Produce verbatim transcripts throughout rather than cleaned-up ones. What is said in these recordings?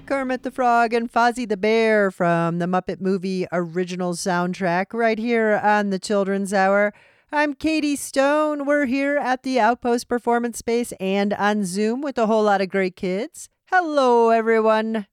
Kermit the Frog and Fozzie the Bear from the Muppet Movie original soundtrack right here on the Children's Hour. I'm Katie Stone. We're here at the Outpost Performance Space and on Zoom with a whole lot of great kids. Hello, everyone.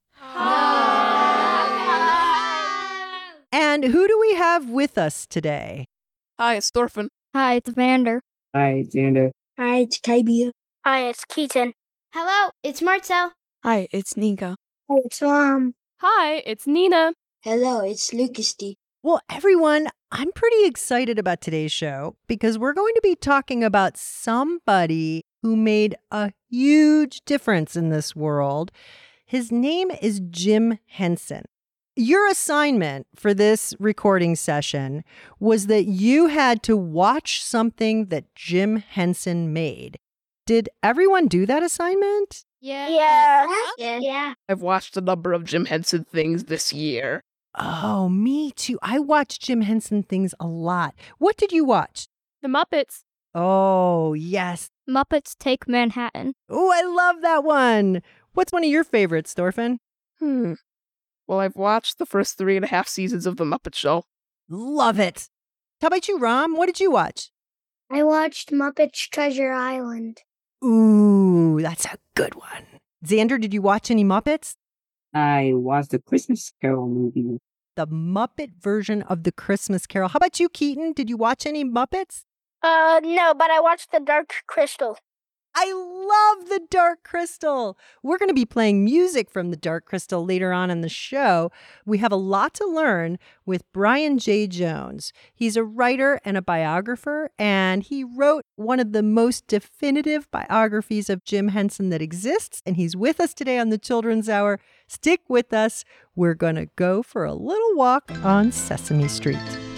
Hi. And who do we have with us today? Hi, it's Thorfinn. Hi, it's Vander. Hi, it's Xander. Hi, it's Kybia. Hi, it's Keaton. Hello, it's Marcel. Hi, it's Nika. Hi, it's Mom. Hi, it's Nina. Hello, it's Lucas D. Well, everyone, I'm pretty excited about today's show because we're going to be talking about somebody who made a huge difference in this world. His name is Jim Henson. Your assignment for this recording session was that you had to watch something that Jim Henson made. Did everyone do that assignment? Yeah. Yeah. Yeah. Yeah. I've watched a number of Jim Henson things this year. Oh, me too. I watched Jim Henson things a lot. What did you watch? The Muppets. Oh, yes. Muppets Take Manhattan. Oh, I love that one. What's one of your favorites, Thorfinn? Hmm. Well, I've watched the first three and a half seasons of The Muppet Show. Love it. How about you, Rom? What did you watch? I watched Muppets Treasure Island. Ooh, that's a good one. Xander, did you watch any Muppets? I watched the Christmas Carol movie. The Muppet version of The Christmas Carol. How about you, Keaton? Did you watch any Muppets? Uh, no, but I watched The Dark Crystal. I love The Dark Crystal. We're going to be playing music from The Dark Crystal later on in the show. We have a lot to learn with Brian J. Jones. He's a writer and a biographer, and he wrote one of the most definitive biographies of Jim Henson that exists, and he's with us today on the Children's Hour. Stick with us. We're going to go for a little walk on Sesame Street.